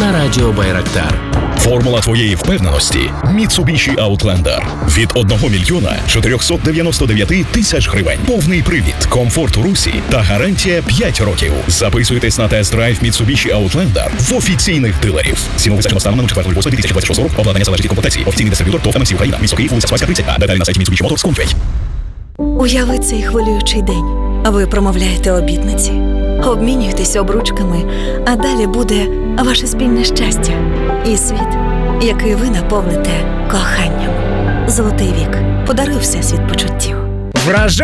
на радіо Байрактар. Формула твоєї впевненості – Mitsubishi Outlander. Від 1 мільйона 499 тисяч гривень. Повний привід, комфорт у русі та гарантія 5 років. Записуйтесь на тест-драйв Mitsubishi Outlander в офіційних дилерів. Ціну визначено станом на 4.08.2026 року. Обладнання залежить від комплектації. Офіційний дистриб'ютор ТОВ МС Україна. Місто Київ, вулиця Спаська, 30. А деталі на сайті Mitsubishi Motors.com.ua. Уяви цей хвилюючий день. Ви промовляєте обітниці, обмінюєтесь обручками, а далі буде ваше спільне щастя і світ, який ви наповните коханням. Золотий вік. Подаруй Всесвіт почуттів.